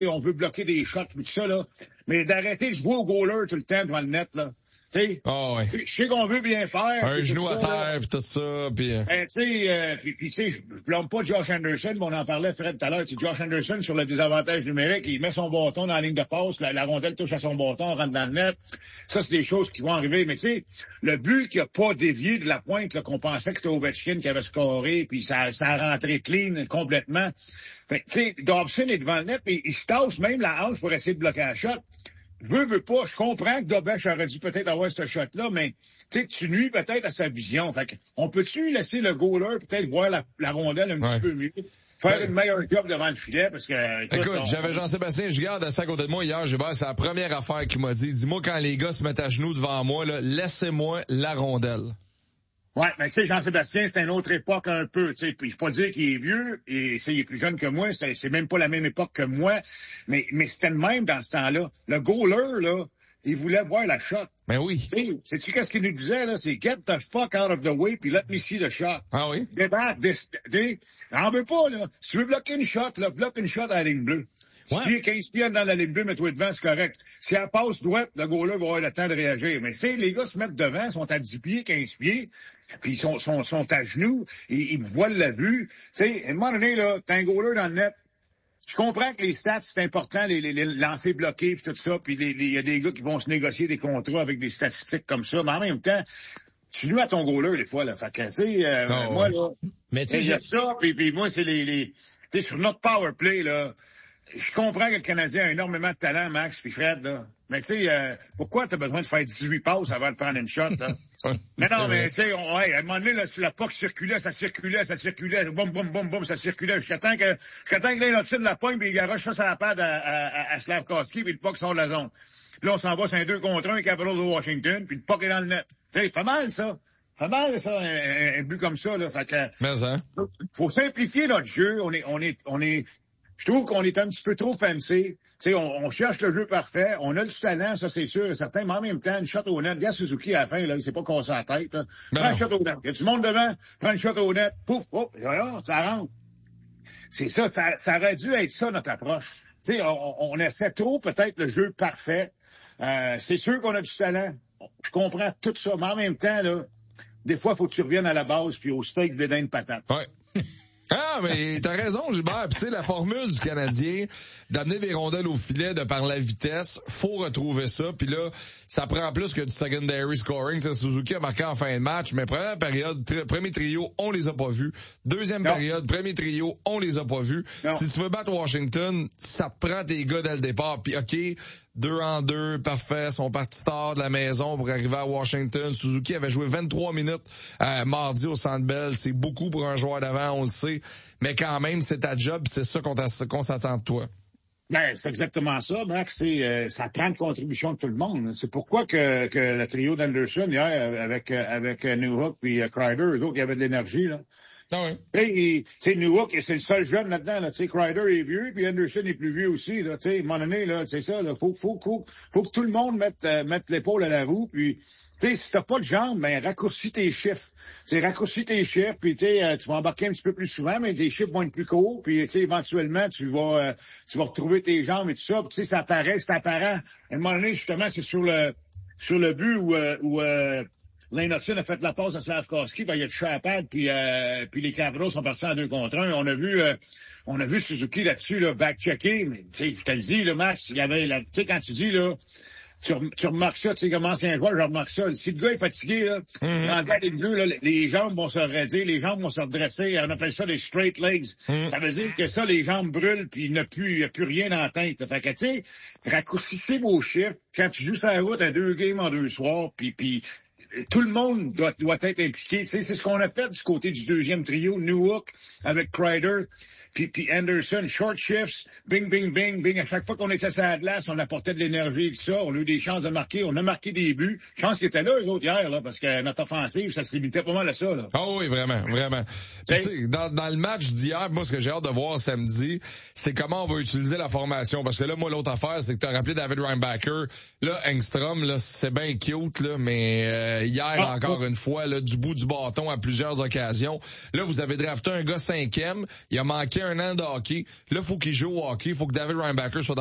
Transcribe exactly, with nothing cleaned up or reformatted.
on veut bloquer des shots, tout ça, là. Mais d'arrêter de jouer au goaler tout le temps devant le net, là. Tu sais, oh, ouais. je sais qu'on veut bien faire. Un genou ça, à terre, pis tout ça, pis... Ben, tu sais, euh, puis tu sais, je blâme pas Josh Anderson, mais on en parlait, Fred, tout à l'heure. Josh Anderson, sur le désavantage numérique, il met son bâton dans la ligne de passe, la, la rondelle touche à son bâton, rentre dans le net. Ça, c'est des choses qui vont arriver. Mais tu sais, le but qui a pas dévié de la pointe, là, qu'on pensait que c'était Ovechkin qui avait scoré, puis ça, ça a rentré clean complètement. Fait tu sais, Dobson est devant le net, mais il se tasse même la hanche pour essayer de bloquer la shot. Veux, veux pas, je comprends que Dobech aurait dû peut-être avoir ce shot-là, mais tu sais, tu nuis peut-être à sa vision. Fait on peut-tu laisser le goaler peut-être voir la, la rondelle un ouais. petit peu mieux? Faire ouais. une meilleure job devant le filet, parce que... Écoute, écoute on... j'avais Jean-Sébastien Giguère assis à côté de moi hier, j'ai c'est la première affaire qu'il m'a dit. Dis-moi quand les gars se mettent à genoux devant moi, là, laissez-moi la rondelle. Ouais, mais tu sais, Jean-Sébastien, c'est une autre époque un peu, tu sais, puis je peux pas dire qu'il est vieux, et tu sais, il est plus jeune que moi, c'est, c'est même pas la même époque que moi, mais, mais c'était le même dans ce temps-là. Le goaler, là, il voulait voir la shot. Ben oui. Tu sais, sais-tu qu'est-ce qu'il nous disait, là? C'est get the fuck out of the way, puis let me see the shot. Ah oui? Débarque, des, on veut pas, là. Si tu veux bloquer une shot, là, bloque une shot à la ligne bleue. Si ouais. tu es quinze pieds dans la ligne bleue, mets-toi devant, c'est correct. Si elle passe droite, le goaler va avoir le temps de réagir. Mais tu sais, les gars se mettent devant, sont à dix pieds, quinze pieds, puis ils sont, sont, sont à genoux, et ils voient la vue. Tu sais, à un moment donné, là, t'as un goaler dans le net. Je comprends que les stats, c'est important, les, les, les lancers bloqués puis tout ça, puis il y a des gars qui vont se négocier des contrats avec des statistiques comme ça, mais en même temps, tu nuis à ton goaler des fois, là. Fait que, tu sais, euh, oh, moi, là, mais tu sais, ça, puis, puis moi, c'est les, les tu sais, sur notre power play, là, je comprends que le Canadien a énormément de talent, Max puis Fred, là. Mais tu sais, euh, pourquoi t'as besoin de faire dix-huit passes avant de prendre une shot, là? mais non, mais tu sais, ouais, à un moment donné, là, sur la puck circulait, ça circulait, ça circulait, boum, boum, boum, boum, ça circulait. Jusqu'à temps que, jusqu'à temps que l'Inoptine la pogne, puis il garoche ça sur la patte à, à, à, à Slavkovski, puis le puck sort de la zone. Puis là, on s'en va sur un deux contre un, Capitals de Washington, puis le puck est dans le net. Tu sais, fait mal, ça. Fait mal, ça, un, un, un but comme ça, là. Fait que, mais hein? Faut simplifier notre jeu. On est, on est, on est, je trouve qu'on est un petit peu trop fancy. Tu sais, on, on cherche le jeu parfait. On a du talent, ça, c'est sûr et certain. Mais en même temps, une shot au net. Regarde Suzuki à la fin, là, il s'est pas cassé la tête, là. Prends une shot au net. Il y a du monde devant, prends une shot au net. Pouf, pouf, ça rentre. C'est ça, ça, ça aurait dû être ça, notre approche. Tu sais, on, on essaie trop, peut-être, le jeu parfait. Euh, c'est sûr qu'on a du talent. Je comprends tout ça. Mais en même temps, là, des fois, il faut que tu reviennes à la base puis au steak bédin de patate. Ouais. Ah, mais t'as raison, Gilbert. Puis tu sais, la formule du Canadien d'amener des rondelles au filet de par la vitesse, faut retrouver ça. Puis là, ça prend plus que du secondary scoring. T'sais, Suzuki a marqué en fin de match, mais première période, tri- premier trio, on les a pas vus. Deuxième non. période, premier trio, on les a pas vus. Non. Si tu veux battre Washington, ça te prend tes gars dès le départ. Puis OK, deux en deux, parfait, sont partis tard de la maison pour arriver à Washington. Suzuki avait joué vingt-trois minutes euh, mardi au Centre Bell. C'est beaucoup pour un joueur d'avant, on le sait. Mais quand même, c'est ta job, c'est ça qu'on, qu'on s'attend de toi. Ben, c'est exactement ça, Max. C'est, euh, ça prend une contribution de tout le monde. C'est pourquoi que, que le trio d'Anderson, hier, avec, avec Newhook puis Kreider, eux autres, il y avait de l'énergie, là. Ah oui. Tu sais, Newhook, c'est le seul jeune là-dedans, là. Tu sais, Kreider est vieux, puis Anderson est plus vieux aussi, là. Tu sais, à un moment donné, là, c'est ça, là. Faut, faut, faut, faut que tout le monde mette, euh, mette l'épaule à la roue, puis, tu sais, si t'as pas de jambes, ben, raccourcis tes chiffres. Tu sais, raccourcis tes chiffres, puis tu sais, tu vas embarquer un petit peu plus souvent, mais tes chiffres vont être plus courts, puis tu sais, éventuellement, tu vas, euh, tu vas retrouver tes jambes et tout ça, puis tu sais, ça apparaît, c'est apparent. À un moment donné, justement, c'est sur le, sur le but où, euh, où, euh, Lane Hudson a fait la passe à Slavkovski, ben, il a touché à la patte, puis, euh, puis les Capitals sont partis en deux contre un. On a vu, euh, on a vu Suzuki là-dessus, là, back-checker, mais, tu sais, je te le dis, là, Max, il y avait, tu sais, quand tu dis, là, tu, tu remarques ça, tu sais, comme ancien joueur, je remarque ça. Si le gars est fatigué, là, mm-hmm. dans le cas des bleus, là, les jambes vont se raidir, les jambes vont se redresser, on appelle ça des straight legs. Mm-hmm. Ça veut dire que ça, les jambes brûlent, puis il n'y a plus, il n'y a plus rien dans la tête. Fait que, tu sais, raccourcissez vos chiffres. Quand tu joues sur la route à deux games en deux soirs, puis, puis, tout le monde doit, doit être impliqué. Tu sais, c'est ce qu'on a fait du côté du deuxième trio, Newhook avec Kreider, puis, puis Anderson, short shifts, bing, bing, bing, bing. À chaque fois qu'on était sur la glace, on apportait de l'énergie et tout ça. On a eu des chances de marquer. On a marqué des buts. Chance qu'ils étaient là, eux autres, hier, là, parce que notre offensive, ça se limitait pas mal à ça, là. Ah oui, vraiment, vraiment. Tu sais, dans, dans le match d'hier, moi, ce que j'ai hâte de voir samedi, c'est comment on va utiliser la formation. Parce que là, moi, l'autre affaire, c'est que t'as rappelé David Reinbacher. Là, Engstrom, là, c'est bien cute, là, mais, euh, Euh, hier, ah, encore oh. une fois, là, du bout du bâton à plusieurs occasions. Là, vous avez drafté un gars cinquième. Il a manqué un an de hockey. Là, faut qu'il joue au hockey. Faut que David Reinbacher soit